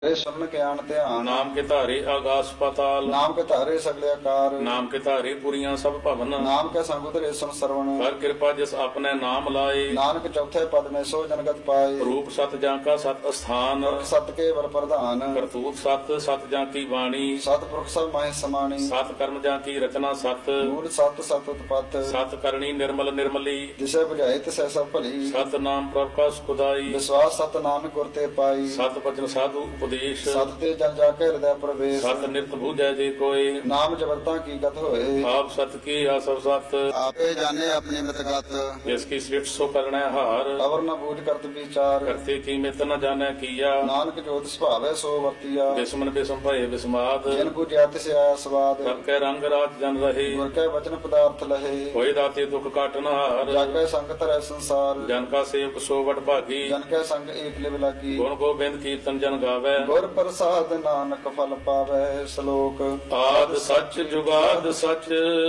सुन ज्ञान ध्यान। नाम के धारे आकाश पाताल। नाम के धारे सगले आकार। नाम के धारे पुरियां सब भवन। नाम के संग उतरे सुन सरवण। कर कृपा जिस अपने नाम लाए। नानक चौथे पद में सो जनगत पाए। रूप सत जां का सत स्थान। सत के वर प्रधान। करतूत सत सत जां की वाणी। सतपुरुष सब माहे समानी। सत कर्म जां की रचना सत। मूल सत सत उत्पत। सत करणी निर्मल निर्मली। जिसे बुझाए तिसे सब भली। सत नाम प्रभ का सुखदाई। विश्वास सत नाम गुरते पाई। सत वचन साधु उपदेश। सत ते जन जाके हृदय प्रवेश। सत नित बूझै जे कोय। नाम जबरता की गत होए। आप सत की आसव सत। आपे जाने अपनी मितगत। जिसकी सृष्टि सो करने हार। अवर न बूझ करत विचार। करते की मित न जाने किया। नानक जोत सुभावे सो वर्तिया। बिस्मन बिस्म भय बिस्माद। जिन बुझिया तिसे आया स्वाद। सब के रंग राज जन रहे। गुर के वचन पदार्थ लहे। कोई दाते दुख काटन हार। जाके संग तरह संसार। जन का सेवक सो वड भागी। जन के संग एक लिव लागी। गुण गोबिंद कीर्तन जन गावे। गुर प्रसाद नानक फल पावे। श्लोक। आद सच जुगाद सच।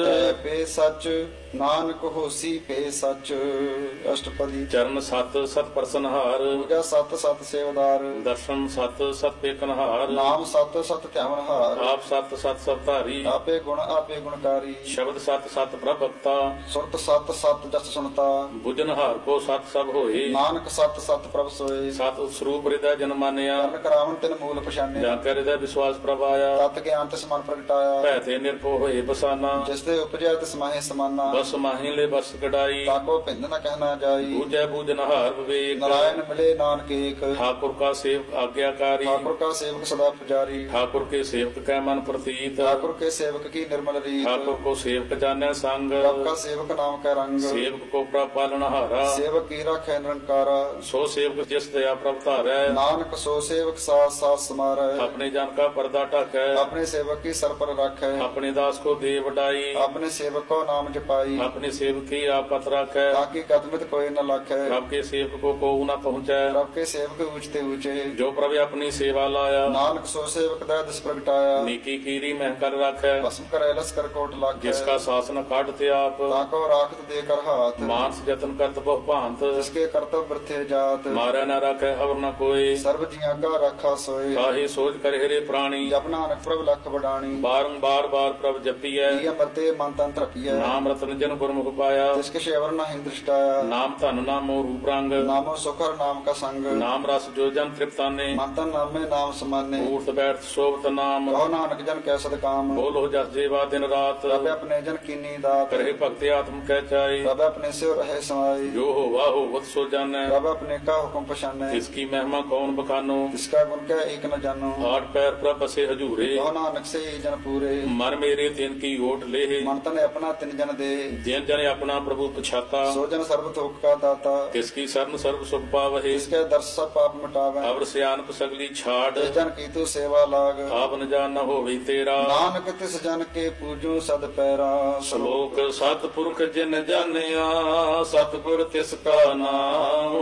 पे सच नानक होसी पे सच। अष्टपदी। चरण सत सत प्रसन हार। पूजा सत सत सेवदार। दर्शन सत सत पेकन हार। नाम सत सत ध्यान हार। आप सत सत सब धारी। आपे गुणकारी। शब्द सत सत प्रभक्ता। सुरत सत सत जस सुनता। बुझन हार को सत सब होए। नानक सत सत प्रभ सोए। सत स्वरूप हृदय जन मानिया। ਕਰਨ ਕਰਾਵਨ ਤਿਨ ਮੂਲ ਪਛਾਨਿਆ। ਜਾਂ ਕਰ ਹृदय विश्वास प्रभ आया। ਤਤ ਗਿਆਨ ਤਿਸ ਮਨ ਪ੍ਰਗਟਾਇਆ। ਭੈ ਤੇ ਨਿਰਭਉ ਹੋਏ ਬਸਾਨਾ। ਜਿਸ ਤੇ ਉਪਜਿਆ ਤਿਸ ਮਾਹੇ ਸਮਾਨਾ। ਬਸ ਮਾਹੀ ਲੈ ਬਸ ਕਢਾਈ। ਤਾਕੋ ਭਿੰਨ ਨ ਕਹਿਣਾ ਜਾਈ। ਬੂਝੈ ਬੂਝਨ ਹਾਰ ਵਿਵੇਕ। ਨਾਰਾਇਣ ਮਿਲੇ ਨਾਨਕ ਏਕ। ठाकुर का सेवक आज्ञाकारी। ठाकुर का सेवक सदा पुजारी। ठाकुर के सेवक कै मन प्रतीत। ठाकुर के सेवक की निर्मल रीत। ठाकुर को सेवक जाने संग। प्रभ का सेवक नाम का रंग। सेवक को प्रभ पालन हारा। सेवक की राखे निरंकारा। सो सेवक जिस दया प्रभ धारै। नानक सो सेवक साथ साथ समारै। अपने जन का पर्दा ढकै। अपने सेवक की सर पर रखै। अपने दास को दे वडाई। अपने सेवक को नाम जपाई। अपने सेवक की आप पत रखै। ताकि कदमित कोई न लखै। प्रभ के सेवक को कोऊ न पहुँचै। प्रभ के सेवक ऊंचते ऊंचे। जो प्रभु अपनी सेवा लाया। नानक सो सेवक दया दिस प्रगटाया। नीकी कीरी मह कर रखै। भस्म करे लस कर कोट लाख। जिसका शासन काटते आप। ताको राखत देकर हाथ। मानस जतन करत बहु भांत। जिसके कर्तव्य वृथे जात। मारै न रखै अवर न कोई। सर्व जिया का रखा सोए। काहे सोच कर हेरे प्राणी। जप नानक प्रभ लख बडाणी। बारंबार बार प्रभ जपियै। ये मरते मन तन त्रपियै। नाम रतन जन गुरमुख पाया। जिसके शेवर न हिंद दृष्टाया। नाम धन नामो रूप रंग। नामो सुखर नाम का संग। नाम रस जो जन तृप्ताने। मन तन नाम में नाम समाने। ऊर्त बैठ शोभत नाम। कहो नानक जन कै सद काम। बोलो जस जेवा दिन रात। रब अपने जन कीनी दात। करे भक्ति आत्म कह चाहे। रब अपने से रहे समाई। जो हो वाह हो वत सो जानै। रब अपने का हुक्म पछाने। इसकी महिमा कौन बखानो। इसका गुण क्या एक न जानो। आठ पैर प्रभ बसे हजूरे। कहो नानक से ही जन पूरे। मन मेरे तिन की ओट ले। मन तन अपना तिन जन दे। जिन जन अपना प्रभु पछाता। सो जन सर्व थोक का दाता। किसकी शरण सर्व सुख पावहे। इसके दर्श सब पाप मिटावे। अवर सियानप सगली छाड़। जिस जन की तू सेवा लाग। आप न जान न होवे तेरा। नानक तिस जन के पूजो सद पैरा। श्लोक सतपुरख जिन जानिया। सतगुर तिसका नाम।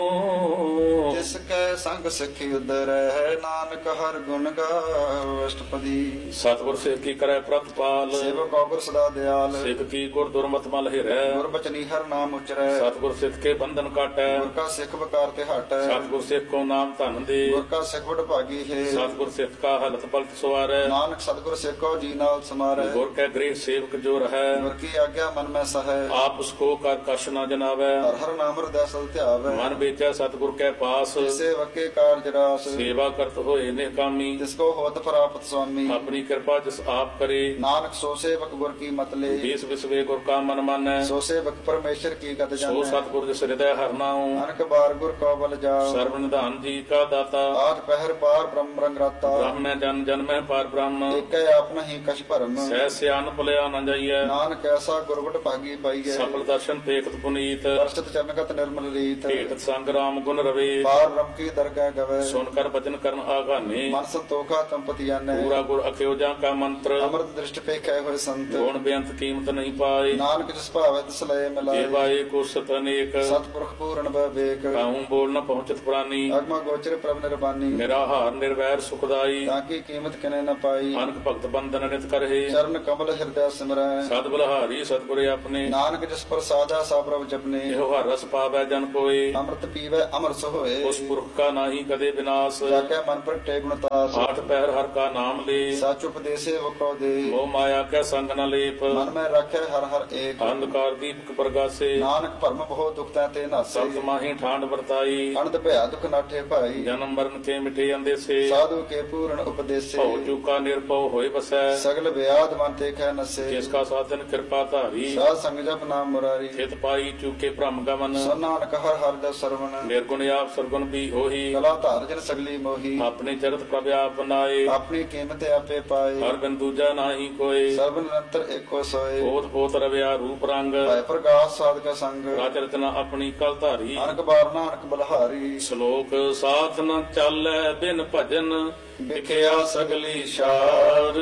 जिसके संग सखी उदर है। नानक हर गुण गाओ। अष्टपदी। सतगुर सेव की करे प्रतिपाल। सेवक गुर सदा दयाल। सिख की गुर दुर्मत मल हिरै। गुर बचनी हर नाम उचरै। सतगुर सिख के बंधन काटै। गुर का सिख बकार ते हटै। सतगुर सिख को नाम धन दे। गुर का सिख बड़ भागी है। सतगुर सिख का हलत पलत सवारै। नानक सतगुर सिख को जी नाल समारै। गुर के गृह सेवक जो रहै। गुर की आज्ञा मन में सहै। आप उसको कर कश न जनावै। हर हर नाम हृदय सल ध्यावै। मन बेचै सतगुर के पास। सेवक के कारज रास। सेवा करत होए निकामी। जिसको होत प्राप्त स्वामी। अपनी कृपा जिस आप करे। नानक सो सेवक गुर की मत ले। बीस विश्वे गुर का मन मानै। सो सेवक परमेश्वर की गत सो जानै। सतगुर जिस हृदय हर नाऊं। अनक बार गुर को बल जाओ। सर्व निधान जी का दाता। आठ पहर पार ब्रह्म रंग राता। ब्रह्म जन जन में पार ब्रह्म। एक अपना ही कछ भरम। सह सियान भुलिया न जाइए। नानक ऐसा गुरगुट भागी पाइए। सफल दर्शन देखत पुनीत। दर्शित चरणगत निर्मल रीत। भेटत संग राम गुण रवे। पार ब्रह्म की दरगाह गवे। सुनकर वचन करन आगाने। मन संतोखा तंपति जाने। पूरा गुर अख्योजा का मंत्र। अमृत दृष्टि पे खे हुए संत। गुण बेअंत कीमत नहीं पाए। नानक जिस भावे तिस लय मिलाए। जेवाए को सत अनेक। सतपुरख पूर्ण विवेक। काहूं बोल न पहुंचत प्राणी। अगमा गोचर प्रभ निर्बानी। निराहार निर्वैर सुखदाई। ताकि कीमत किने न पाई। अनक भक्त बंधन नित करहे। चरण कमल हृदय सिमरै। सद बलहारी सतगुर अपने। नानक जिस पर साजा सा प्रभ जपने। एहो हर रस पावै जन कोय। अमृत पीवै अमर सोए। ਉਸ ਪੁਰਖ ਕਾ ਨਾਹੀ ਕਦੇ ਵਿਨਾਸ਼ ਜਾਕੇ ਮਨ ਪ੍ਰਗਟੇ ਗੁਣਤਾਸ ਆਠ ਪਹਿਰ ਹਰ ਕਾ ਨਾਮ ਲੇ ਸਚ ਉਪਦੇਸੇ ਵਕੋ ਦੇ ਮੋਹ ਮਾਇਆ ਕੈ ਸੰਗ ਨ ਲੇਪ ਮਨ ਮੈਂ ਰੱਖੇ ਹਰ ਹਰ ਏਕ ਅੰਧਕਾਰ ਦੀਪਕ ਪ੍ਰਗਾਸੇ ਨਾਨਕ ਭਰਮ ਬਹੁ ਦੁਖ ਤੈ ਨਾਸੇ ਸਤ ਮਾਹੀ ਠਾਂਡ ਵਰਤਾਈ ਅਨੰਦ ਭਇਆ ਦੁਖ ਨਾਠੇ ਭਾਈ ਜਨਮ ਮਰਨ ਕੇ ਮਿਟੇ ਅੰਦੇਸੇ ਸਾਧੂ ਕੇ ਪੂਰਨ ਉਪਦੇਸੇ ਭਉ ਚੁਕਾ ਨਿਰਭਉ ਹੋਏ ਬਸੈ ਸਗਲ ਵਿਆਦ ਮਨ ਤੇ ਖੈ ਨਸੇ ਜਿਸ ਕਾ ਸਾਧਨ ਕਿਰਪਾ ਧਾਰੀ ਸਾਧ ਸੰਗ ਜਪ ਨਾਮ ਮੁਰਾਰੀ ਖਿਤ ਪਾਈ ਚੁਕੇ ਭ੍ਰਮ ਗਮਨ ਸੋ ਨਾਨਕ ਹਰ ਹਰ ਦਾ ਸਰਵਨ ਨਿਰਗੁਣ ਆਪ ਸਰਗੁਣ ਵੀ ਹੋਈ ਕਲਾ ਧਾਰ ਜਨ ਸਗਲੀ ਮੋਹੀ ਆਪਣੇ ਚਰਤ ਪ੍ਰਭ ਆਪ ਬਨਾਏ ਆਪਣੀ ਕੀਮਤ ਆਪੇ ਪਾਏ ਹਰ ਬਿਨ ਦੂਜਾ ਨਾਹੀ ਕੋਏ ਸਰਬ ਨਿਰੰਤਰ ਏਕੋ ਸੋਏ ਬੋਧ ਬੋਧ ਰਵਿਆ ਰੂਪ ਰੰਗ ਭੈ ਪ੍ਰਗਾਸ ਸਾਧਕ ਸੰਗ ਰਾਜ ਰਚਨਾ ਆਪਣੀ ਕਲ ਧਾਰੀ ਅਨਕ ਬਾਰ ਨਾਨਕ ਬਲਹਾਰੀ ਸ਼ਲੋਕ ਸਾਥ ਨ ਚਾਲੈ ਬਿਨ ਭਜਨ ਵਿਖਿਆ ਸਗਲੀ ਸ਼ਾਰ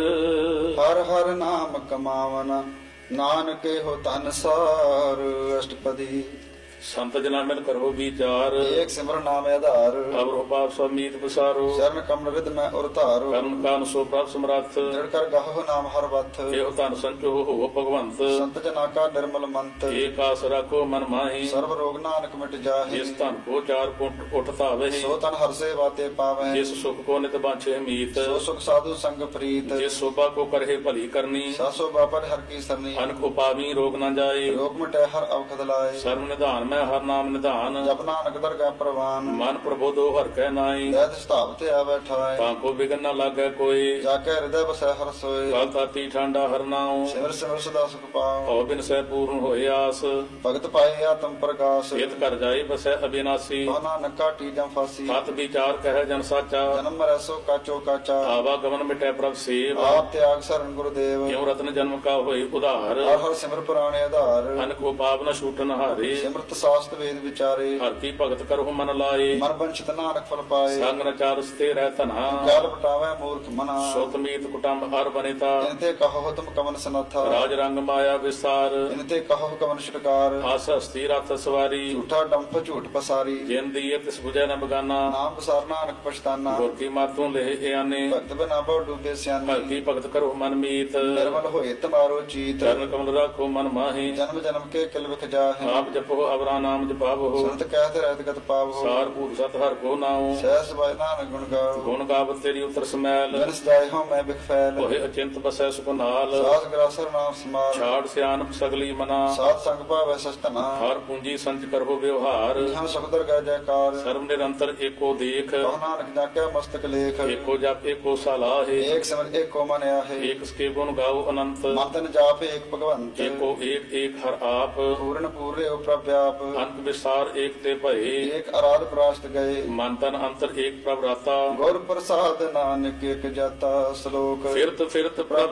ਹਰ ਹਰ ਨਾਮ ਕਮਾਵਨ ਨਾਨਕੇ ਹੋ ਧਨ ਸਾਰ ਅਸ਼ਟਪਦੀ ਸੰਤ ਜਨਾ ਮਿਲ ਕਰੋ ਵਿਚਾਰ ਏਕ ਸਿਮਰਨ ਨਾਮ ਆਧਾਰ ਅਵਰੋ ਪਾਪ ਸਮੀਤ ਵਿਸਾਰੋ ਚਰਨ ਕਮਲ ਰਿਦ ਮੈਂ ਉਰ ਧਾਰੋ ਕਰਨ ਕਾਨ ਸੋ ਪ੍ਰਭ ਸਮਰੱਥ ਦ੍ਰਿੜ ਕਰ ਗਾਹੋ ਨਾਮ ਹਰ ਵਥ ਇਹੋ ਧਨ ਸੰਚੋ ਹੋ ਭਗਵੰਤ ਸੰਤ ਜਨਾ ਕਾ ਨਿਰਮਲ ਮੰਤ ਏਕ ਆਸ ਰੱਖੋ ਮਨ ਮਾਹੀ ਸਰਬ ਰੋਗ ਨਾਨਕ ਮਿਟ ਜਾਹੇ ਜਿਸ ਧਨ ਕੋ ਚਾਰ ਪੁੰਟ ਉਠ ਧਾਵੇ ਸੋ ਤਨ ਹਰ ਸੇ ਬਾਤੇ ਪਾਵੈ ਜਿਸ ਸੁਖ ਕੋ ਨਿਤ ਬਾਛੇ ਮੀਤ ਸੋ ਸੁਖ ਸਾਧੂ ਸੰਗ ਪ੍ਰੀਤ ਜਿਸ ਸੋਭਾ ਕੋ ਕਰਹਿ ਭਲੀ ਕਰਨੀ ਸਾਸੋ ਬਾਪਰ ਹਰ ਕੀ ਸਰਨੀ ਅਨਕ ਉਪਾਵੀ ਰੋਗ ਨ ਜਾਏ ਰੋਗ ਮਿਟੈ ਹਰ ਅਵਖਦ ਲਾਏ ਸਰਬ ਨਿਧਾਨ ਮੈਂ ਹਰ ਨਾਮ ਨਿਧਾਨ ਜਪ ਨਾਨਕ ਦਰਗਾਹ ਪ੍ਰਵਾਨ ਮਨ ਪ੍ਰਬੋਧੋ ਹਰ ਕੈ ਨਾਈ ਦੈਤ ਸਥਾਪ ਤੇ ਆ ਬੈਠਾਏ ਤਾਂ ਕੋ ਬਿਗਨ ਨ ਲਾਗੈ ਕੋਈ ਜਾ ਕੇ ਹਿਰਦੈ ਬਸੈ ਹਰ ਸੋਏ ਕਲ ਤਾਤੀ ਠੰਡਾ ਹਰ ਨਾਉ ਸਿਮਰ ਸਿਮਰ ਸਦਾ ਸੁਖ ਪਾਉ ਹਉ ਬਿਨ ਸਹਿ ਪੂਰਨ ਹੋਏ ਆਸ ਭਗਤ ਪਾਏ ਆਤਮ ਪ੍ਰਕਾਸ਼ ਇਤ ਕਰ ਜਾਏ ਬਸੈ ਅਬਿਨਾਸੀ ਕੋ ਨਾਨਕ ਕਾਟੀ ਜਮ ਫਾਸੀ ਸਤ ਵਿਚਾਰ ਕਹਿ ਜਨ ਸਾਚਾ ਜਨਮ ਮਰੈ ਸੋ ਕਾਚੋ ਕਾਚਾ ਆਵਾ ਗਮਨ ਮਿਟੈ ਪ੍ਰਭ ਸੇਵ ਆਪ ਤਿਆਗ ਸਰਨ ਗੁਰਦੇਵ ਕਿਉ ਰਤਨ ਜਨਮ ਕਾ ਹੋਏ ਉਧਾਰ ਹਰ ਹਰ ਸਿਮਰ ਪੁਰਾਣੇ ਆਧਾਰ ਅਨਕ ਕੋ ਪਾਪ ਨ ਛੂਟਨ ਹਾਰੇ ਸਿਮਰਤ ਸਾਸਤ ਵੇਦ ਵਿਚਾਰੇ ਹਰ ਕੀ ਭਗਤ ਕਰਹੁ ਮਨ ਲਾਏ ਮਨ ਬੰਚਿਤ ਨਾਨਕ ਫਲ ਪਾਏ ਸੰਗ ਨ ਚਾਰ ਸਤੇ ਰਹਿ ਧਨਾ ਜਲ ਪਟਾਵੇ ਮੂਰਖ ਮਨਾ ਸੁਤ ਮੀਤ ਕੁਟੰਬ ਹਰ ਬਨੇਤਾ ਇਨਤੇ ਕਹੋ ਤੁਮ ਕਮਨ ਸਨਥਾ ਰਾਜ ਰੰਗ ਮਾਇਆ ਵਿਸਾਰ ਇਨਤੇ ਕਹੋ ਕਮਨ ਛਟਕਾਰ ਆਸ ਹਸਤੀ ਰਥ ਸਵਾਰੀ ਝੂਠਾ ਡੰਪ ਝੂਠ ਪਸਾਰੀ ਜਿਨ ਦੀਏ ਤਿਸ ਬੁਝੈ ਨ ਬਗਾਨਾ ਨਾਮ ਬਸਾਰ ਨਾਨਕ ਪਛਤਾਨਾ ਗੁਰ ਕੀ ਮਾਤੋਂ ਲਹਿ ਆਨੇ ਭਗਤ ਬਨਾ ਬਹੁ ਡੂਬੇ ਸਿਆਨੀ ਭਗਤੀ ਭਗਤ ਕਰੋ ਮਨ ਮੀਤ ਨਿਰਮਲ ਹੋਏ ਤਮਾਰੋ ਚੀਤ ਚਰਨ ਕਮਲ ਰਾਖੋ ਮਨ ਮਾਹੀ ਜਨਮ ਜਨਮ ਕੇ ਕਿਲ ਵਿਖ ਜਾਹੇ ਆਪ ਜਪੋ ਅਵਰਾ ਨਾਮ ਜਪਾਵੋ ਸੰਤ ਕਹਿਤ ਰਹਿਤ ਗਤ ਪਾਵੋ ਸਾਰ ਭੂਤ ਸਤ ਹਰ ਕੋ ਨਾਉ ਸਹਿਸ ਬਾਇ ਨਾਨਕ ਗੁਣ ਗਾਓ ਗੁਣ ਗਾਵਤ ਤੇਰੀ ਉਤਰ ਸਮੈਲ ਜਨ ਸਦਾਇ ਹੋ ਮੈਂ ਬਿਖ ਫੈਲ ਹੋਏ ਅਚਿੰਤ ਬਸੈ ਸੁਖ ਨਾਲ ਸਾਧ ਗਰਾਸਰ ਨਾਮ ਸਮਾਲ ਛਾੜ ਸਿਆਨਪ ਸਗਲੀ ਮਨਾ ਸਾਧ ਸੰਗ ਭਾਵੈ ਸਚਤਨਾ ਹਰ ਪੂੰਜੀ ਸੰਚ ਕਰੋ ਵਿਵਹਾਰ ਹਮ ਸੁਖਦਰ ਗੈ ਜੈਕਾਰ ਸਰਬ ਨਿਰੰਤਰ ਏਕੋ ਦੇਖ ਕਹੋ ਨਾਨਕ ਜਾਕੇ ਮਸਤਕ ਲੇਖ ਏਕੋ ਜਪ ਏਕੋ ਸਲਾਹੇ ਏਕ ਸਿਮਰ ਏਕੋ ਮਨ ਆਹੇ ਏਕ ਸਕੇ ਗੁਣ ਗਾਓ ਅਨੰਤ ਮਨ ਤਨ ਜਾਪ ਏਕ ਭਗਵੰਤ ਏਕੋ ਏਕ ਏਕ ਹਰ ਆਪ ਪੂਰਨ ਪੂਰੇ ਪ੍ਰਭਿਆਪ ਅੰਤ ਵਿਸਾਰ ਏਕ ਤੇ ਭਏ ਏਕ ਅਰਾਧ ਪ੍ਰਾਸ਼ਤ ਗਏ ਮਨ ਤਨ ਅੰਤਰ ਏਕ ਪ੍ਰਭ ਰਾਤਾ ਗੁਰ ਪ੍ਰਸਾਦ ਨਾਨਕ ਇਕ ਜਾਤਾ ਸ਼ਲੋਕ ਫਿਰਤ ਫਿਰਤ ਪ੍ਰਭ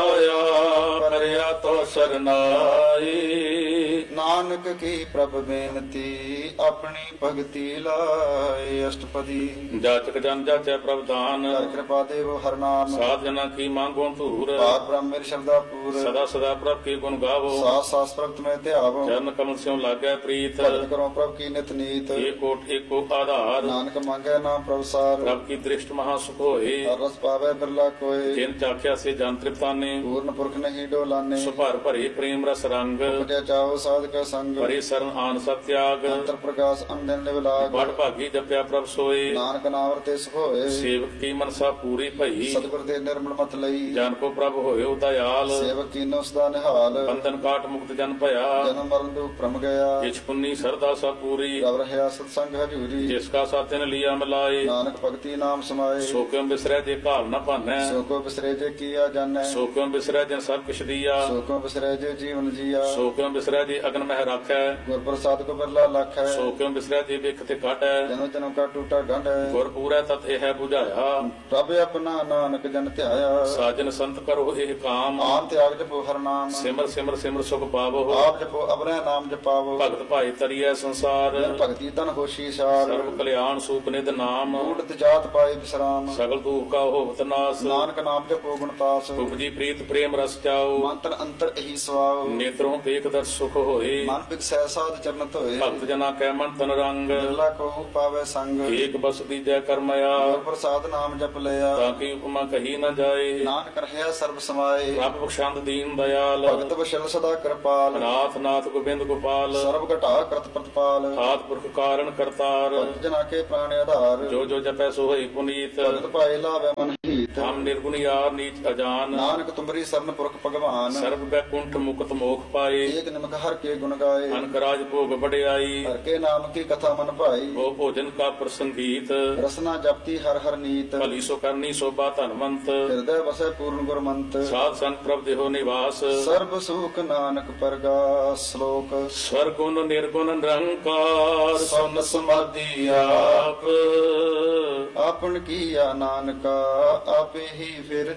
ਆਇਆ ਪਰਿਆ ਤੋ ਸਰਨਾਈ ਨਾਨਕ ਕੀ ਪ੍ਰਭ ਬੇਨਤੀ ਆਪਣੀ ਭਗਤੀ ਲਾਏ ਅਸ਼ਟਪਦੀ ਜਾਚਕ ਜਨ ਜਾਚੈ ਪ੍ਰਭ ਦਾਨ ਹਰ ਕਿਰਪਾ ਦੇਵ ਹਰ ਨਾਮ ਸਾਧ ਜਨਾ ਕੀ ਮੰਗੋ ਧੂਰ ਪਾਰ ਬ੍ਰਹਮ ਮੇਰੀ ਸ਼ਰਧਾ ਪੂਰ ਸਦਾ ਸਦਾ ਪ੍ਰਭ ਕੀ ਗੁਣ ਗਾਵੋ ਸਾਸ ਸਾਸ ਪ੍ਰਗਟ ਮੈਂ ਧਿਆਵੋ ਚਰਨ ਕਮਲ ਸਿਉ ਲਾਗੈ ਪ੍ਰੀਤ ਭਗਤ ਕਰੋ ਪ੍ਰਭ ਕੀ ਨਿਤ ਨੀਤ ਏਕੋਟ ਏਕੋ ਆਧਾਰ ਨਾਨਕ ਮੰਗੈ ਨਾਮ ਪ੍ਰਭ ਸਾਰ ਪ੍ਰਭ ਕੀ ਦ੍ਰਿਸ਼ਟ ਮਹਾ ਸੁਖ ਹੋਏ ਹਰ ਰਸ ਪਾਵੇ ਬਿਰਲਾ ਕੋਏ ਜਿਨ ਚਾਖਿਆ ਸੇ ਜਨ ਤ੍ਰਿਪਤਾਨੇ ਪੂਰਨ ਪੁਰਖ ਨਹੀਂ ਡੋਲਾਨੇ ਸੁਭਰ ਭਰੇ ਪ੍ਰੇਮ ਰਸ ਰੰਗ ਉਪਜਿਆ ਚਾਓ ਸਾਧਕ ਸੰਗ ਭਰੇ ਸਰਨ ਆਨ ਸਤਿਆਗ ਅੰਤਰ ਪ੍ਰਕਾਸ਼ ਅੰਦਨ ਨਿਵਲਾਗ ਬੜ ਭਾਗੀ ਜਪਿਆ ਪ੍ਰਭ ਸੋਏ ਨਾਨਕ ਨਾਮ ਵਰਤੇ ਸੁਖ ਹੋਏ ਸੇਵਕ ਕੀ ਮਨਸਾ ਪੂਰੀ ਭਈ ਸਤਿਗੁਰ ਦੇ ਨਿਰਮਲ ਮਤ ਲਈ ਜਨ ਕੋ ਪ੍ਰਭ ਹੋਇਓ ਦਇਆਲ ਸੇਵਕ ਕੀਨੋ ਸਦਾ ਨਿਹਾਲ ਬੰਧਨ ਕਾਟ ਮੁਕਤ ਜਨ ਭਇਆ ਜਨਮ ਮਰਨ ਦੁਖ ਭ੍ਰਮ ਗਿਆ ਜਿਛ ਪੁੰਨੀ ਸਰਦਾ ਸਭ ਪੂਰੀ ਰਵ ਰਹਿਆ ਸਤ ਸੰਗ ਹਜੂਰੀ ਜਿਸ ਕਾ ਸਾਥਨ ਲਿਆ ਮਿਲਾਏ ਨਾਨਕ ਭਗਤੀ ਨਾਮ ਸਮਾਏ ਸੋ ਕਿਉ ਬਿਸਰੈ ਜੇ ਘਾਲ ਨ ਭਾਨੈ ਸੋ ਕੋ ਬਿਸਰੇ ਜੇ ਕੀਆ ਜਾਣੈ ਸੋ ਕਿਉ ਬਿਸਰੈ ਜੇ ਸਭ ਕਿਛ ਦੀਆ ਸੋ ਕੋ ਬਿਸਰੇ ਜੇ ਜੀਵਨ ਜੀਆ ਸੋ ਕਿਉ ਬਿਸਰੈ ਜੇ ਅਗਨ ਮਹਿ ਰਾਖੈ ਗੁਰ ਪ੍ਰਸਾਦ ਕੋ ਬਿਰਲਾ ਲਖ ਹੈ ਸੋ ਕਿਉ ਬਿਸਰੈ ਜੇ ਵੇਖ ਤੇ ਕਾਟੈ ਜਨਮ ਜਨਮ ਕਾ ਟੂਟਾ ਗੰਢ ਹੈ ਗੁਰ ਪੂਰੈ ਤਤ ਇਹ 부ਝਾਇਆ ਪ੍ਰਭ ਆਪਣਾ ਨਾਨਕ ਜਨ ਧਿਆਇਆ ਸਾਜਨ ਸੰਤ ਕਰੋ ਇਹ ਕਾਮ ਆਨ ਤਿਆਗ ਜਪੋ ਹਰ ਨਾਮ ਸਿਮਰ ਸਿਮਰ ਸਿਮਰ ਸੁਖ ਪਾਵੋ ਆਪ ਜਪੋ ਅਬਰੈ ਨਾਮ ਜਪਾਵੋ ਭਗਤ ਭਾਈ ਤਰੀਐ ਸੰਸਾਰ ਜਨ ਭਗਤੀ ਤਨ ਹੋਸ਼ੀ ਸਾਰ ਸਰਬ ਕਲਿਆਣ ਸੂਪ ਨਿਧ ਨਾਮ ਊਟਤ ਜਾਤ ਪਾਏ ਵਿਸਰਾਮ ਸਗਲ ਦੁਖ ਕਾ ਹੋਵਤ ਨਾਸ ਨਾਨਕ ਨਾਮ ਜਪੋ ਗੁਣਤਾਸ ਉਪਜੀ ਪ੍ਰੀਤ ਪ੍ਰੇਮ ਰਸ ਚਾਓ ਮੰਤਰ ਅੰਤਰ ਇਹੀ ਸਵਾਉ ਨੇਤਰੋਂ ਦੇਖ ਦਰ ਸੁਖ ਹੋਏ। ਮਨ ਬਿਕਸੈ ਸਾਧ ਚਰਨ ਧੋਏ। ਭਗਤ ਜਨਾ ਕੈ ਮਨ ਤਨ ਰੰਗ, ਬਿਰਲਾ ਕੋ ਪਾਵੇ ਸੰਗ। ਏਕ ਬਸ ਦੀਜੈ ਕਰਮਇਆ, ਗੁਰ ਪ੍ਰਸਾਦ ਨਾਮ ਜਪ ਲਿਆ। ਤਾਂ ਕੀ ਉਪਮਾ ਕਹੀ ਨ ਜਾਏ। ਨਾਨਕ ਰਹਿਆ ਸਰਬ ਸਮਾਏ। ਪ੍ਰਭ ਬਖਸ਼ੰਦ ਦੀਨ ਦਇਆਲ, ਭਗਤ ਵਸ਼ਲ ਸਦਾ ਕਿਰਪਾਲ। ਨਾਥ ਨਾਥ ਗੋਬਿੰਦ ਗੋਪਾਲ, ਸਰਬ ਘਟਾ ਕਰਤ ਪ੍ਰਤਪਾਲ। ਆਦ ਪੁਰਖ ਕਾਰਨ ਕਰਤਾਰ, ਭਗਤ ਜਨਾ ਕੇ ਪ੍ਰਾਣ ਆਧਾਰ। ਜੋ ਜੋ ਜਪੈ ਸੋ ਹੋਈ ਪੁਨੀਤ। ਭਗਤ ਭਾਏ ਲਾਵੇ ਮਨ ਹੀਤ। ਹਮ ਨਿਰਗੁਣ ਯਾਰ ਨੀਚ ਅਜਾਨ, ਨਾਨਕ ਤੁਮਰੀ ਸਰਨ ਪੁਰਖ ਭਗਵਾਨ। ਸਰਬ ਬੈਕੁੰਠ ਮੁਕਤ ਮੋਖ ਪਾਏ। ਏਕ ਨਿਮਕ ਹਰ ਕੇ ਗੁਣ ਗਾਏ। ਅਨਕ ਰਾਜ ਭੋਗ ਵਡਿਆਈ, ਹਰ ਕੇ ਨਾਮ ਕੀ ਕਥਾ ਮਨ ਭਾਈ। ਉਹ ਭੋਜਨ ਕਾ ਪ੍ਰਸੰਗੀਤ। ਰਸਨਾ ਜਪਤੀ ਹਰ ਹਰ ਨੀਤ। ਭਲੀ ਸੋ ਕਰਨੀ ਸੋਭਾ ਧਨਵੰਤ, ਹਿਰਦੈ ਵਸੈ ਪੂਰਨ ਗੁਰਮੰਤ। ਸਾਧ ਸੰਤ ਪ੍ਰਭ ਦੇਹੋ ਨਿਵਾਸ। ਸਰਬ ਸੁਖ ਨਾਨਕ ਪਰਗਾਸ। ਸ਼ਲੋਕ ਸਰਗੁਣ ਨਿਰਗੁਣ ਨਿਰੰਕਾਰ, ਸੁਨ ਸਮਾਧੀ ਆਪ। ਆਪਨ ਕੀਆ ਨਾਨਕਾ ਆਪੇ ਹੀ ਫਿਰ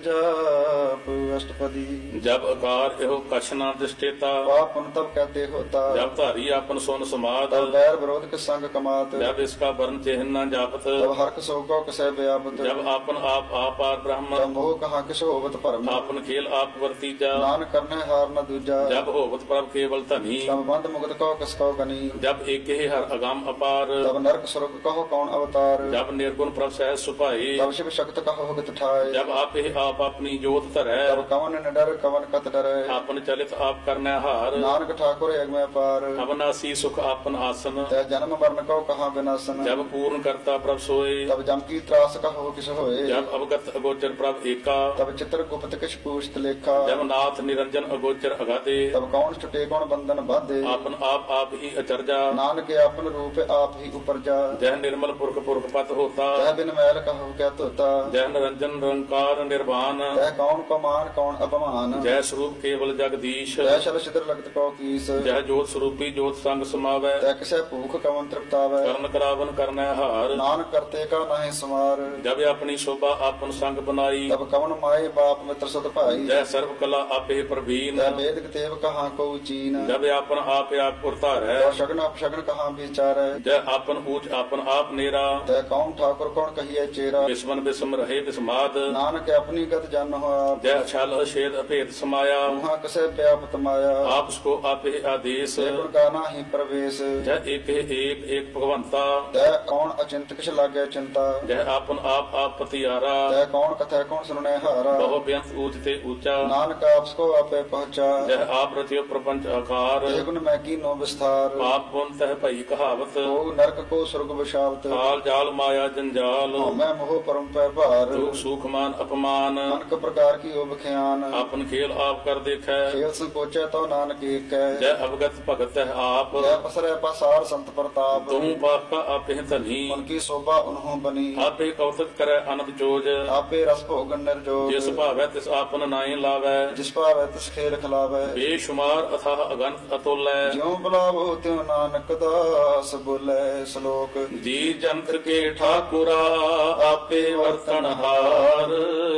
ਜਾਪ। ਅਸ਼ਟਪਦੀ ਜਬ ਆਕਾਰ ਇਹੋ ਕਛ ਨਾ ਦਿਸ਼ਟੇਤਾ, ਪਾਪਨ ਤਬ ਕਹਤੇ ਹੋਤਾ। ਜਬ ਧਾਰੀ ਆਪਨ ਸੁਨ ਸਮਾਦ, ਤਬ ਬੈਰ ਵਿਰੋਧ ਕੇ ਸੰਗ ਕਮਾਤ। ਜਬ ਇਸਕਾ ਵਰਨ ਚਿਹਨ ਨਾ ਜਾਪਤ। ਤਬ ਹਰਕ ਸੋ ਕੋ ਕਸੈ ਵਿਆਪਤ। ਜਬ ਆਪਨ ਆਪ ਆਪਾਰ ਬ੍ਰਹਮ, ਤਬ ਮੋਹ ਕਹਾ ਕਿਛ ਹੋਵਤ ਭਰਮ। ਆਪਨ ਖੇਲ ਆਪ ਵਰਤੀਜਾ। ਨਾਨਕ ਕਰਨੇ ਹਾਰ ਨ ਦੂਜਾ। ਜਬ ਹੋਵਤ ਪ੍ਰਭ ਕੇਵਲ ਧਨੀ, ਤਬ ਬੰਧ ਮੁਕਤ ਕੋ ਕਿਸ ਕੋ ਕਨੀ। ਜਬ ਏਕੇ ਹਰ ਅਗੰਮ ਅਪਾਰ। ਤਬ ਨਰਕ ਸੁਰਗ ਕਹੋ ਕੌਣ ਅਵਤਾਰ। ਜਬ ਨਿਰਗੁਣ ਪ੍ਰਭ ਸਹਿਜ ਸੁਭਾਈ, ਤਬ ਸ਼ਿਵ ਸ਼ਕਤ ਕਹੋ ਗਤ ਠਾਏ। ਜਬ ਆਪੇ ਆਪ ਆਪਣੀ ਜੋਤ ਧਰੈ। ਤਬ ਕਵਨ ਨ ਡਰ ਕਵਨ ਕਤ ਡਰੈ। ਆਪਨ ਚਲਿਤ ਆਪ ਕਰਨੈ ਹਾਰ, ਨਾਨਕ ਠਾਕੁਰ ਅਗਮੈ ਪਾਰ। ਅਬਨਾਸੀ ਸੁਖ ਆਪਨ ਆਸਨ। ਤੈ ਜਨਮ ਮਰਨ ਕੋ ਕਹਾ ਬਿਨਾਸਨ। ਜਬ ਪੂਰਨ ਕਰਤਾ ਪ੍ਰਭ ਸੋਏ, ਤਬ ਜਮ ਕੀ ਤਰਾਸ ਕਹੋ ਕਿਸ ਹੋਏ। ਜਬ ਅਵਗਤ ਅਗੋਚਰ ਪ੍ਰਭ ਏਕਾ। ਤਬ ਚਿਤਰ ਗੁਪਤ ਕਿਛ ਪੂਛਤ ਲੇਖਾ। ਜਬ ਨਾਥ ਨਿਰੰਜਨ ਅਗੋਚਰ ਅਗਾਧੇ। ਤਬ ਕੌਣ ਛੁਟੇ ਕੌਣ ਬੰਧਨ ਬਾਧੇ। ਆਪਨ ਆਪ ਹੀ ਅਚਰਜਾ, ਨਾਨਕ ਆਪਨ ਰੂਪ ਆਪ ਹੀ ਉਪਰਜਾ। ਜਹ ਨਿਰਮਲ ਪੁਰਖ ਪੁਰਖ ਪਤ ਹੋਤਾ। ਤੈ ਬਿਨ ਮੈਲ ਕਹੋ ਕਿਆ ਧੋਤਾ। ਜਹ ਨਿਰੰਜਨ ਨਿਰੰਕਾਰ ਨਿਰਵਾਨ, ਤੈ ਕੌਣ ਕੋ ਮਾਨ ਕੌਣ ਅਪਮਾਨ। ਜੈ ਸਰੂਪ ਕੇਵਲ ਜਗਦੀਸ਼। ਤੈ ਸ਼ਲ ਛਿਦਰ ਲਗਤ ਕੋ ਕੀਸ। ਜਹ ਜੋਤ ਸਰੂਪੀ ਜੋਤ ਸੰਗ ਸਮਾਵੈ। ਤੈ ਕਿਸੈ ਭੂਖ ਕਵਨ ਤ੍ਰਿਪਤਾਵੈ। ਕਰਨ ਕਰਾਵਨ ਕਰਨੈ ਹਾਰ, ਨਾਨਕ ਕਰਤੇ ਕਾ ਨਾਹਿ ਸਮਾਰ। ਜਬ ਆਪਣੀ ਸ਼ੋਭਾ ਆਪਨ ਸੰਗ ਬਨਾਈ। ਤਬ ਕਵਨ ਮਾਏ ਬਾਪ ਮਿੱਤਰ ਸਤ ਭਾਈ। ਜੈ ਸਰਬ ਕਲਾ ਆਪੇ ਪ੍ਰਵੀਨ। ਤੈ ਵੇਦ ਕਤੇਵ ਕਹਾ ਕੋ ਚੀਨ। ਜਬ ਆਪਨ ਆਪ ਪੁਰਤਾਰੈ। ਤੈ ਸ਼ਗਨ ਅਪਸ਼ਗਨ ਕਹਾ ਵਿਚਾਰੈ। ਜੈ ਆਪਨ ਊਚ ਆਪਨ ਆਪ ਨੇਰਾ। ਤੈ ਕੌਣ ਠਾਕੁਰ ਕੌਣ ਕਹੀਐ ਚੇਰਾ। ਬਿਸਮਨ ਬਿਸਮ ਰਹੇ ਬਿਸਮਾਦ। ਨਾਨਕ ਆਪਣੀ ਗਤ ਜਨ ਹੋ ਆਪ। ਜੈ ਛਲ ਛੇਦ ਅਭੇਦ ਸਮਾਇਆ। ਉਹਾਂ ਕਸੈ ਪਿਆਪਤ ਮਾਇਆ। ਆਪ ਸਕੋ ਆਪੇ ਆਦੇਸ। ਤੇ ਗੁਣ ਕਾ ਨਾਹੀ ਪ੍ਰਵੇਸ਼। ਜੈ ਏਕ ਏਕ ਭਗਵੰਤਾ। ਤੈ ਕੌਣ ਅਚਿੰਤ ਕਿਛ ਲਾਗੈ ਚਿੰਤਾ। ਜੈ ਆਪਨ ਆਪ ਪਤਿਆਰਾ। ਤੈ ਕੌਣ ਕਥੈ ਕੌਣ ਸੁਣੈ ਹਾਰਾ। ਬਹੁ ਬੇਅੰਤ ਊਚ ਤੇ ਊਚਾ। ਨਾਨਕ ਆਪ ਸਕੋ ਆਪੇ ਪਹੁੰਚਾ। ਜੈ ਆਪ ਰਚਿਓ ਪ੍ਰਪੰਚ ਆਕਾਰ। ਤੇ ਗੁਣ ਮੈਂ ਕੀਨੋ ਵਿਸਥਾਰ। ਪਾਪ ਪੁੰਨ ਤਹਿ ਭਈ ਕਹਾਵਤ। ਕੋ ਨਰਕ ਕੋ ਸੁਰਗ ਵਿਸ਼ਾਵਤ। ਕਾਲ ਜਾਲ ਮਾਇਆ ਜੰਜਾਲ। ਮੈਂ ਮੋਹ ਪਰਮ ਪੈ ਭਾਰ। ਦੁਖ ਸੁਖ ਮਾਨ ਅਪਮਾਨ। ਅਨਕ ਪ੍ਰਕਾਰ ਕੀ ਓ ਬਖਿਆਨ। ਆਪਨ ਖੇਲ ਆਪ ਕਰ ਦੇਖੈ। ਖੇਲ ਸੰਕੋਚੈ ਤੋ ਨਾਨਕ ਏਕੈ। ਜੈ ਅਵਗਤ ਭਗਤ ਹੈ ਆਪ। ਜੈ ਪਸਰੈ ਪਸਾਰ ਸੰਤ ਪ੍ਰਤਾਪ। ਤੁਮ ਪਾਪਾ ਆਪੇ ਧਨੀ। ਉਨਕੀ ਸੋਭਾ ਉਨਹੋਂ ਬਨੀ। ਆਪੇ ਕੌਤਕ ਕਰੈ ਅਨੰਦ ਜੋਜ। ਆਪੇ ਰਸ ਭੋਗਨ ਨਿਰਜੋਗ। ਜਿਸ ਭਾਵੈ ਤਿਸ ਆਪਨ ਨਾਹੀ ਲਾਵੈ। ਜਿਸ ਭਾਵੈ ਤਿਸ ਖੇਲ ਖਿਲਾਵੈ। ਬੇਸ਼ੁਮਾਰ ਅਥਾਹ ਅਗਨਤ ਅਤੁਲੈ। ਜਿਉ ਬੁਲਾਵੋ ਤਿਉ ਨਾਨਕ ਦਾਸ ਬੋਲੇ। ਸ਼ਲੋਕ ਜੀ ਜੰਤ ਕੇ ਠਾਕੁਰਾ ਆਪੇ ਵਰਤਨ ਹਾਰ।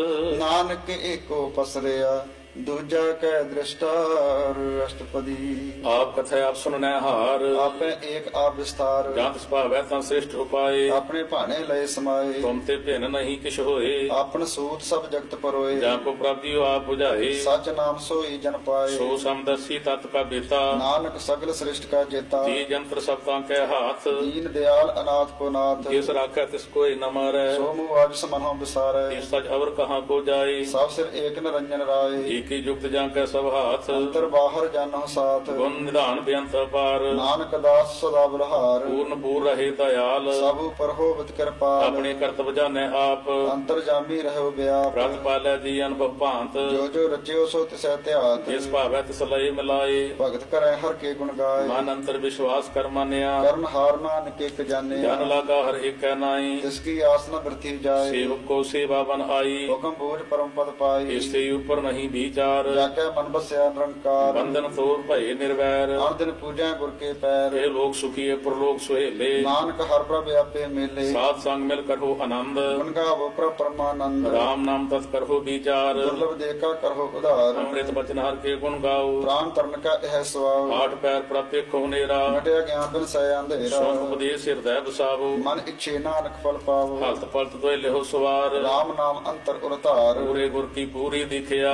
ਨਾਨਕ ਏਕੋ ਪਸਰਿਆ ਦੂਜਾ ਕੈ ਦ੍ਰਿਸ਼ਟਾਰ। ਅਸ਼ਟਪਦੀ ਆਪ ਕਥੈ ਆਪ ਸੁਨਨੈ ਹਾਰ। ਆਪੇ ਏਕ ਆਪ ਵਿਸਥਾਰ। ਜੰਤ ਸੁਭਾਵੈ ਤਾਂ ਸ੍ਰਿਸ਼ਟ ਉਪਾਏ। ਆਪਣੇ ਭਾਣੇ ਲਏ ਸਮਾਏ। ਤੁਮ ਤੇ ਭਿੰਨ ਨਹੀਂ ਕਿਛ ਹੋਏ। ਆਪਨ ਸੂਤ ਸਭ ਜਗਤ ਪਰੋਏ। ਜਾਂ ਕੋ ਪ੍ਰਭ ਜੀਉ ਆਪ 부ਝਾਏ। ਸਚ ਨਾਮ ਸੋਈ ਜਨ ਪਾਏ। ਸੋ ਸਮਦਰਸੀ ਤਤ ਕਾ ਬੇਤਾ। ਨਾਨਕ ਸਗਲ ਸ੍ਰਿਸ਼ਟ ਕਾ ਜੇਤਾ। ਜੀ ਜੰਤਰ ਸਭ ਤਾਂ ਕੈ ਹਾਥ। ਦੀਨ ਦਿਆਲ ਅਨਾਥ ਕੋ ਨਾਥ। ਜਿਸ ਰਾਖੈ ਤਿਸ ਕੋਇ ਨ ਮਾਰੈ। ਸੋ ਮੂਹ ਆਜ ਸਮਨਹੁ ਵਿਸਾਰੈ। ਇਸ ਸਚ ਅਵਰ ਕਹਾਂ ਕੋ ਜਾਏ। ਸਭ ਸਿਰ ਏਕ ਨਿਰੰਜਨ ਰਾਏ। ਏਕੀ ਜੁਗਤ ਜਾਂ ਕੈ ਸਭ ਹਾਥ। ਅੰਤਰ ਬਾਹਰ ਜਾਨਹੁ ਸਾਥ। ਗੁਣ ਨਿਧਾਨ ਬੇਅੰਤ ਅਪਾਰ। ਨਾਨਕ ਦਾਸ ਸਦਾ ਬਲਹਾਰ। ਪੂਰਨ ਪੂਰ ਰਹੇ ਦਇਆਲ। ਸਭ ਉਪਰ ਹੋਵਤ ਕਿਰਪਾਲ। ਆਪਣੇ ਕਰਤਵ ਜਾਣੈ ਆਪ। ਅੰਤਰ ਜਾਮੀ ਰਹਿਓ ਬਿਆਪ। ਰਤ ਪਾਲੈ ਜੀ ਅਨੁਭਵ ਭਾਂਤ। ਜੋ ਜੋ ਰਚਿਓ ਸੋ ਤਿਸੈ ਧਿਆਤ। ਜਿਸ ਭਾਵੈ ਤਿਸ ਲਏ ਮਿਲਾਏ। ਭਗਤ ਕਰੈ ਹਰ ਕੇ ਗੁਣ ਗਾਏ। ਮਨ ਅੰਤਰ ਵਿਸ਼ਵਾਸ ਕਰ ਮੰਨਿਆ। ਕਰਨ ਹਾਰ ਨਾਨਕ ਇਕ ਜਾਣਿਆ। ਜਨ ਲਾਗਾ ਹਰ ਏਕੈ ਨਾਈ। ਤਿਸ ਕੀ ਆਸ ਨ ਬਿਰਥੀ ਜਾਏ। ਸੇਵਕ ਕੋ ਸੇਵਾ ਬਨ ਆਈ। ਹੁਕਮ ਬੋਝ ਪਰਮ ਪਦ ਪਾਈ। ਇਸ ਤੇ ਉਪਰ ਨਹੀਂ ਵਿਚਾਰ। ਜਾ ਕੇ ਮਨ ਬਸਿਆ ਨਿਰੰਕਾਰ। ਬੰਧਨ ਤੋਰ ਭਏ ਨਿਰਵੈਰ। ਹਰ ਦਿਨ ਪੂਜੈ ਗੁਰ ਕੇ ਪੈਰ। ਇਹ ਲੋਕ ਸੁਖੀਏ ਪ੍ਰਲੋਕ ਸੁਹੇਲੇ। ਨਾਨਕ ਹਰ ਪ੍ਰਭ ਆਪੇ ਮੇਲੇ। ਸਾਧ ਸੰਗ ਮਿਲ ਕਰੋ ਆਨੰਦ। ਗੁਣ ਗਾਵੋ ਪ੍ਰਭ ਪਰਮਾਨੰਦ। ਰਾਮ ਨਾਮ ਤਤ ਕਰੋ ਵਿਚਾਰ। ਦੁਰਲਭ ਦੇਖਾ ਕਰੋ ਉਧਾਰ। ਅੰਮ੍ਰਿਤ ਬਚਨ ਹਰ ਕੇ ਗੁਣ ਗਾਓ। ਪ੍ਰਾਨ ਤਰਨ ਕਾ ਇਹ ਸਵਾਉ। ਆਠ ਪੈਰ ਪ੍ਰਭ ਦੇਖੋ ਨੇਰਾ। ਮਟਿਆ ਗਿਆਨ ਬਿਨ ਸੈ ਅੰਧੇਰਾ। ਸੋਨ ਉਪਦੇਸ਼ ਹਿਰਦੈ ਵਸਾਵੋ। ਮਨ ਇੱਛੇ ਨਾਨਕ ਫਲ ਪਾਵੋ। ਹਲਤ ਪਲਤ ਤੋਇ ਲਿਹੋ ਸਵਾਰ। ਰਾਮ ਨਾਮ ਅੰਤਰ ਉਰਤਾਰ। ਪੂਰੇ ਗੁਰ ਕੀ ਪੂਰੀ ਦਿਖਿਆ। ਜਿਸ ਮਨ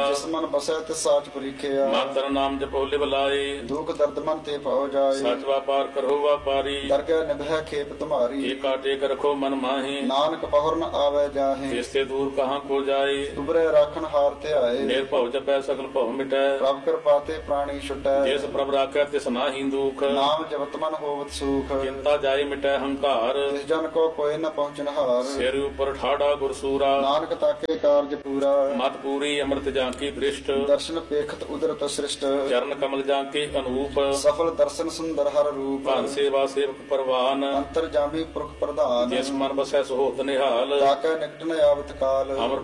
ਮਨ ਬਸੈ ਤਿਸ ਸਾਚ ਪਰੀਖਿਆ ਮਾਤਰ ਨਾਮ ਜਪੋ ਲਿਵ ਲਾਏ ਦੁਖ ਦਰਦ ਮਨ ਤੇ ਭਉ ਜਾਏ ਸਚ ਵਾਪਾਰ ਕਰੋ ਵਾਪਾਰੀ ਦਰਗਹਿ ਨਿਭੈ ਖੇਪ ਤੁਮਾਰੀ ਏਕਾ ਟੇਕ ਰਖੋ ਮਨ ਮਾਹੀ ਨਾਨਕ ਪਹੁਰ ਨ ਆਵੈ ਜਾਹੇ ਜਿਸ ਤੇ ਦੂਰ ਕਹਾਂ ਕੋ ਜਾਏ ਤੁਬਰੇ ਰਾਖਣ ਹਾਰ ਤੇ ਆਏ ਨਿਰਭਉ ਜਪੈ ਸਗਲ ਭਉ ਮਿਟੈ ਪ੍ਰਭ ਕਿਰਪਾ ਤੇ ਪ੍ਰਾਣੀ ਛੁਟੈ ਜਿਸ ਪ੍ਰਭ ਰਾਖੈ ਤਿਸ ਨਾਹੀ ਦੁਖ ਨਾਮ ਜਪਤ ਮਨ ਹੋਵਤ ਸੁਖ ਚਿੰਤਾ ਜਾਏ ਮਿਟੈ ਹੰਕਾਰ ਤਿਸ ਜਨ ਕੋ ਕੋਇ ਨ ਪਹੁੰਚਨ ਹਾਰ ਸਿਰ ਉਪਰ ਠਾੜਾ ਗੁਰਸੂਰਾ ਨਾਨਕ ਤਾਕੇ ਕਾਰਜ ਪੂਰਾ ਮਤ ਪੂਰੀ ਅੰਮ੍ਰਿਤ ਜਾਂ ਕੀ ਦ੍ਰਿਸ਼ਟ ਦਰਸ਼ਨ ਪੇਖਤ ਉਦਰਤ ਸ੍ਰਿਸ਼ਟ ਚਰਨ ਕਮਲ ਜਾਂ ਕੀ ਅਨੂਪ ਸਫਲ ਦਰਸ਼ਨ ਸੁੰਦਰ ਹਰ ਰੂਪ ਭਾਨ ਸੇਵਾ ਸੇਵਕ ਪਰਵਾਨ ਅੰਤਰ ਜਾਮੀ ਪੁਰਖ ਪ੍ਰਧਾਨ ਜਿਸ ਮਨ ਬਸੈ ਸੋਹਤ ਨਿਹਾਲ ਤਾਕੈ ਨਿਕਟ ਨ ਆਵਤ ਕਾਲ ਅਮਰ